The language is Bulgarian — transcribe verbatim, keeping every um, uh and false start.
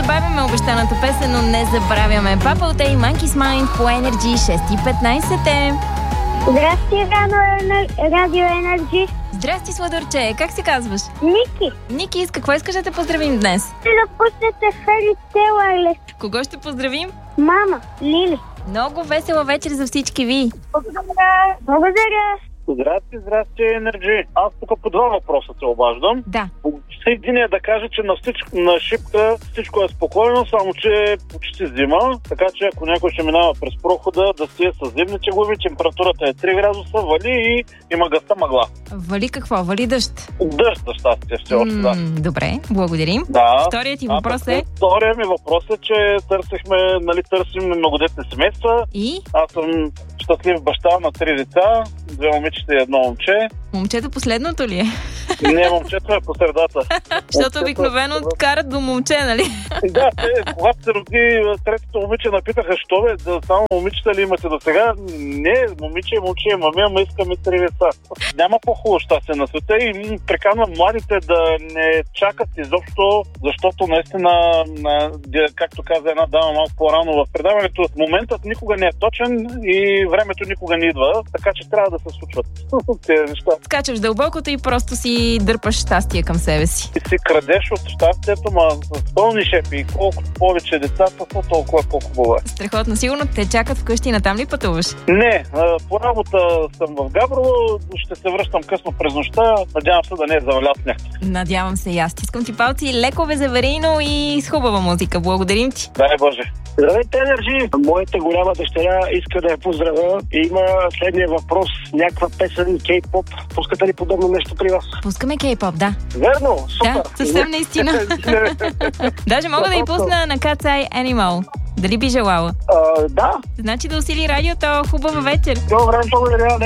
забавяме обещаната песен, но не забравяме. Папа от Ей Monkey's Mind по Енерджи шест и петнайсет е. Здрасти, Радио Енерджи. Здрасти, Сладурче. Как се казваш? Ники. Ники, с какво искаш да те поздравим днес? Ще да пуснете Фери Телайле. Кого ще поздравим? Мама, Лили. Много весела вечер за всички ви. Благодаря. Благодаря. Здрасти, здрасти, Енерджи. Аз тук по два въпроса се обаждам. Да. Единият да каже, че на, всичко, на шипка всичко е спокойно, само че е почти зима, така че ако някой ще минава през прохода, да си е с зимните глави, температурата е три градуса, вали и има гъста мъгла. Вали какво? Вали дъжд? Дъжд, за щастие, все още, да. М, добре, благодарим. Да. Вторият ти въпрос е? Вторият ми въпрос е, че търсихме, нали, търсим многодетни семейства. И? Аз съм щастлив баща на три деца, две момичета и едно момче. Момчето последното ли е? Не, момчето е по средата. Защото обикновено карат до момче, нали? Да, те, когато се роди третото момиче, напитаха, що бе, да само момичета ли имате до сега? Не, момиче, момче, мами, ама искаме три деца. Няма по-хубаво щастие на света и приканвам младите да не чакат изобщо, защото наистина, както каза една дама малко по-рано в предаването, моментът никога не е точен и времето никога не идва, така че трябва да се случват тези неща. Скачаш дълбокото и просто си дърпаш щастие към себе си. И си крадеш от щастието, ма с пълни шепи и колкото повече децата, то толкова по-хубаво е. Страхотно. Сигурно те чакат вкъщи, натам ли пътуваш? Не, по работа съм в Габрово, ще се връщам късно през нощта, надявам се да не е заваля сняг. Надявам се и аз. Искам ти палци леко безаверийно и с хубава музика. Благодарим ти. Дай Боже. Здравейте, Енерджи! Моята голяма дъщеря иска да я поздравя и има следния въпрос. Някаква песен, кей-поп. Пускате ли подобно нещо при вас? Пускаме кей-поп, да. Верно, супер! Да, съвсем наистина. Даже мога да и пусна на Cat's Eye Animal. Дали би желала? А, да. Значи да усили радиото. Хубава вечер. Добре, благодаря.